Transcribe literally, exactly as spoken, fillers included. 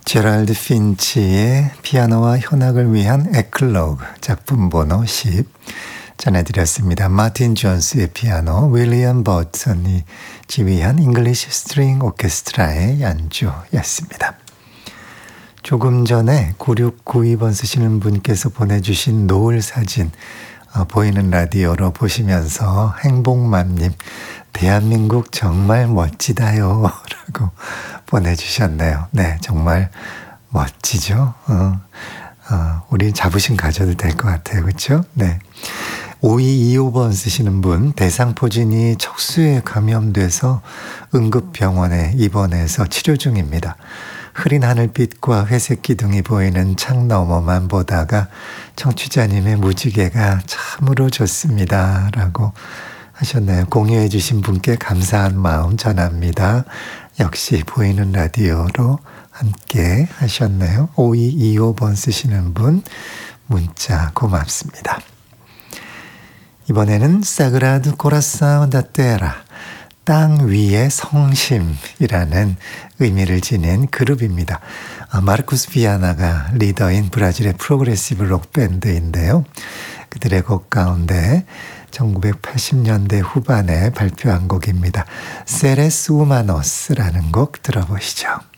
제랄드 핀치의 피아노와 현악을 위한 에클로그 작품 번호 십 전해드렸습니다. 마틴 존스의 피아노, 윌리엄 버튼이 지휘한 잉글리시 스트링 오케스트라의 연주였습니다. 조금 전에 구육구이 번 쓰시는 분께서 보내주신 노을 사진 어, 보이는 라디오로 보시면서 행복맘님 대한민국 정말 멋지다요 라고 보내주셨네요. 네, 정말 멋지죠. 어, 어, 우리 자부심 가져도 될 것 같아요. 그렇죠? 네. 오이이오 번 쓰시는 분, 대상포진이 척수에 감염돼서 응급병원에 입원해서 치료 중입니다. 흐린 하늘빛과 회색 기둥이 보이는 창 너머만 보다가 청취자님의 무지개가 참으로 좋습니다 라고 하셨네요. 공유해 주신 분께 감사한 마음 전합니다. 역시 보이는 라디오로 함께 하셨네요. 오이이오 번 쓰시는 분 문자 고맙습니다. 이번에는 사그라드 코라사오 다 테라, 땅 위의 성심이라는 의미를 지닌 그룹입니다. 마르쿠스 비아나가 리더인 브라질의 프로그레시브 록 밴드인데요. 그들의 곡 가운데 천구백팔십 년대 후반에 발표한 곡입니다. 세레스 우마노스라는 곡 들어보시죠.